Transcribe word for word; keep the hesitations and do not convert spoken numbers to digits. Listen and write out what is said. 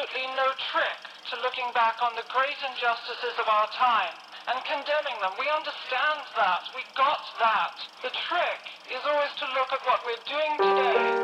absolutely no trick to looking back on the great injustices of our time and condemning them. We understand that. We got that. The trick is always to look at what we're doing today